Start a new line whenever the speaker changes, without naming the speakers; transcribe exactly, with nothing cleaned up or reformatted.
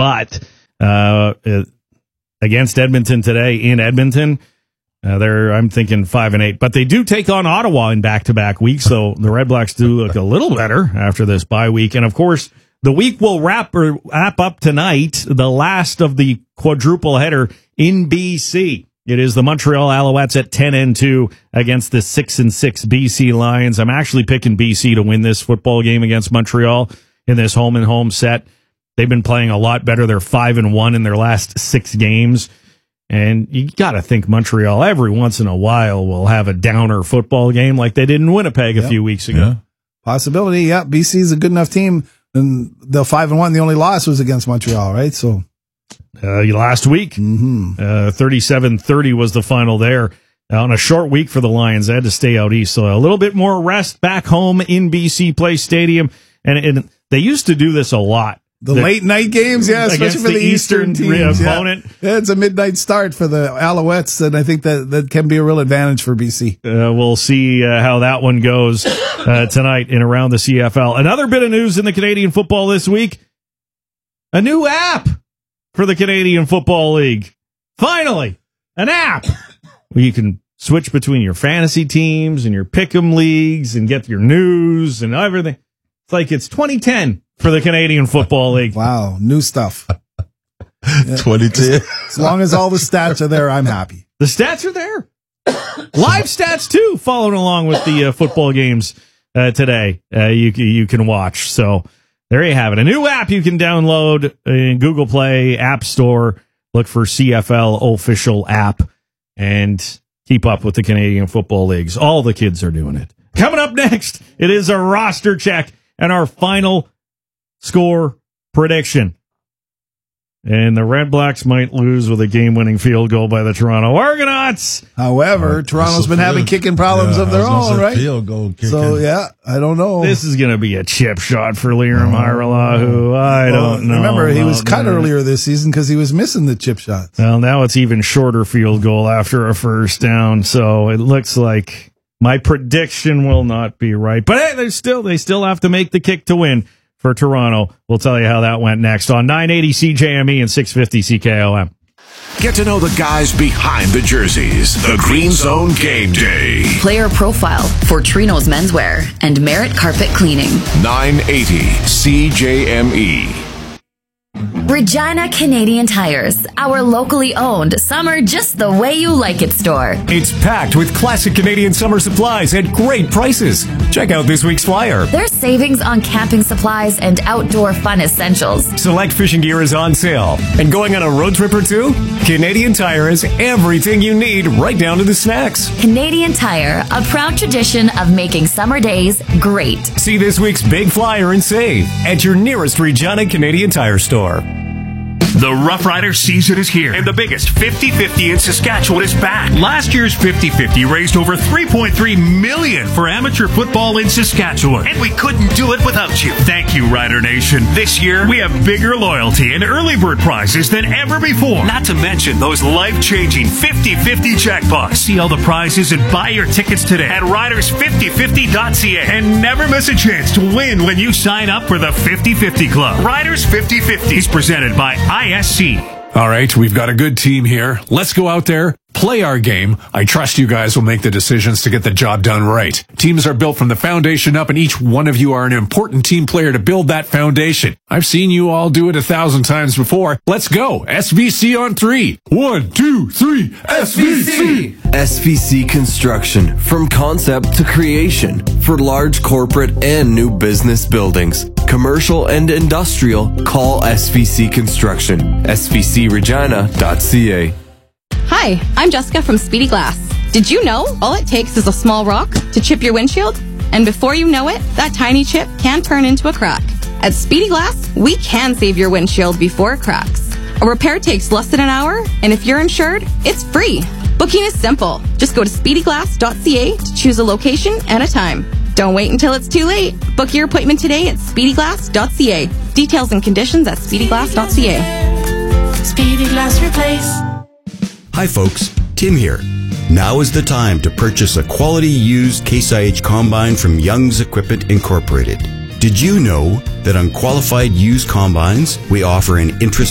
but uh, against Edmonton today in Edmonton, uh, they're I'm thinking five and eight. But they do take on Ottawa in back-to-back weeks, so the Red Blacks do look a little better after this bye week. And of course, the week will wrap or wrap up tonight, the last of the quadruple header in B C. It is the Montreal Alouettes at ten and two against the six and six B C Lions. I'm actually picking B C to win this football game against Montreal in this home and home set. They've been playing a lot better. They're five and one in their last six games. And you got to think Montreal every once in a while will have a downer football game like they did in Winnipeg
yep.
a few weeks ago.
Yeah. Possibility. Yeah. B C's a good enough team. And they're five and one. The only loss was against Montreal, right? So.
Uh, last week,
mm-hmm.
uh, thirty-seven thirty was the final there. Uh, on a short week for the Lions, they had to stay out east. So a little bit more rest back home in B C Place Stadium. And, and they used to do this a lot.
The, the late night games, yeah, especially for the, the Eastern, Eastern teams,
opponent.
Yeah. yeah, it's a midnight start for the Alouettes, and I think that, that can be a real advantage for B C.
Uh, we'll see uh, how that one goes uh, tonight in Around the C F L. Another bit of news in the Canadian football this week. A new app for the Canadian Football League. Finally, an app where you can switch between your fantasy teams and your pick'em leagues and get your news and everything. It's like it's twenty ten for the Canadian Football League.
Wow, new stuff.
twenty ten.
As long as all the stats are there, I'm happy.
The stats are there. Live stats, too, following along with the uh, football games uh, today. Uh, you, you can watch. So there you have it. A new app you can download in Google Play, App Store. Look for C F L official app and keep up with the Canadian Football Leagues. All the kids are doing it. Coming up next, it is a roster check and our final score prediction. And the Red Blacks might lose with a game-winning field goal by the Toronto Argonauts.
However, uh, Toronto's been having kicking problems yeah, of their own, right?
Field goal kicking.
So, yeah, I don't know.
This is going to be a chip shot for Liram Hajrullahu. I
well,
don't know.
Remember, he was cut
that.
earlier this season because he was missing the chip shots.
Well, now it's even shorter field goal after a first down. So it looks like my prediction will not be right. But hey, they still they still have to make the kick to win. For Toronto. We'll tell you how that went next on nine eighty C J M E and six fifty C K O M.
Get to know the guys behind the jerseys. The Green Zone Game Day.
Player profile for Trino's Menswear and Merit Carpet Cleaning.
nine eighty C J M E.
Regina Canadian Tires, our locally owned summer just the way you like it store.
It's packed with classic Canadian summer supplies at great prices. Check out this week's flyer.
There's savings on camping supplies and outdoor fun essentials.
Select fishing gear is on sale. And going on a road trip or two? Canadian Tire has everything you need right down to the snacks.
Canadian Tire, a proud tradition of making summer days great.
See this week's big flyer and save at your nearest Regina Canadian Tire store.
The Rough Rider season is here, and the biggest fifty fifty in Saskatchewan is back. Last year's fifty fifty raised over three point three million dollars for amateur football in Saskatchewan, and we couldn't do it without you. Thank you, Rider Nation. This year, we have bigger loyalty and early bird prizes than ever before, not to mention those life-changing fifty fifty jackpots. See all the prizes and buy your tickets today at riders fifty fifty dot c a, and never miss a chance to win when you sign up for the fifty fifty Club. Riders fifty fifty is presented by I S C.
All right, we've got a good team here. Let's go out there, play our game. I trust you guys will make the decisions to get the job done right. Teams are built from the foundation up, and each one of you are an important team player to build that foundation. I've seen you all do it a thousand times before. Let's go. S V C on three. One, two, three. S V C.
S V C Construction. From concept to creation. For large corporate and new business buildings. Commercial and industrial. Call S V C Construction. S V C regina dot c a.
Hi, I'm Jessica from Speedy Glass. Did you know all it takes is a small rock to chip your windshield? And before you know it, that tiny chip can turn into a crack. At Speedy Glass, we can save your windshield before it cracks. A repair takes less than an hour, and if you're insured, it's free. Booking is simple. Just go to speedy glass dot c a to choose a location and a time. Don't wait until it's too late. Book your appointment today at speedy glass dot c a. Details and conditions at speedy glass dot c a.
Speedy Glass Replace.
Hi folks, Tim here. Now is the time to purchase a quality used Case I H combine from Young's Equipment Incorporated. Did you know that on qualified used combines, we offer an interest